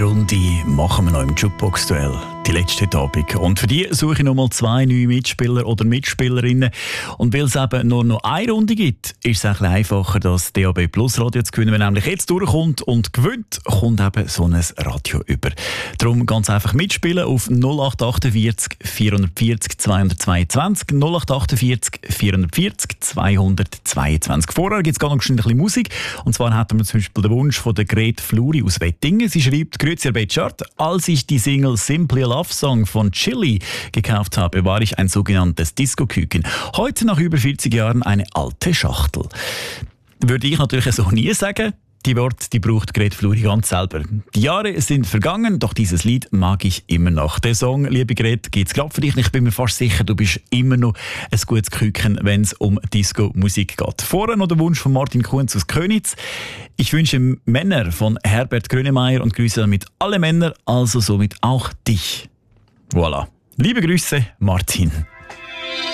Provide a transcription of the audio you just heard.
Eine Runde machen wir noch im Jukebox-Duell, die letzte Abend. Und für die suche ich nochmal 2 neue Mitspieler oder Mitspielerinnen. Und weil es eben nur noch eine Runde gibt, ist es ein bisschen einfacher, das DAB Plus Radio zu gewinnen. Wenn nämlich jetzt durchkommt und gewinnt, kommt eben so ein Radio über. Darum ganz einfach mitspielen auf 0848 440 222, 0848 440 222. Vorher gibt es noch ein bisschen Musik. Und zwar hatten wir zum Beispiel den Wunsch von der Grete Fluri aus Wettingen. Sie schreibt: Grüezi, Herr Betschart, als ich die Single Simply a Love Song von Chili gekauft habe, war ich ein sogenanntes Disco-Küken. Heute, nach über 40 Jahren, eine alte Schachtel. Würde ich natürlich so nie sagen. Die Worte, die braucht Grete Fluri ganz selber. Die Jahre sind vergangen, doch dieses Lied mag ich immer noch. Der Song, liebe Grete, gibt's gerade für dich. Ich bin mir fast sicher, du bist immer noch ein gutes Küken, wenn es um Disco-Musik geht. Vorher noch der Wunsch von Martin Kunz aus Köniz. Ich wünsche Männer von Herbert Grönemeyer und grüße damit alle Männer, also somit auch dich. Voilà. Liebe Grüße, Martin.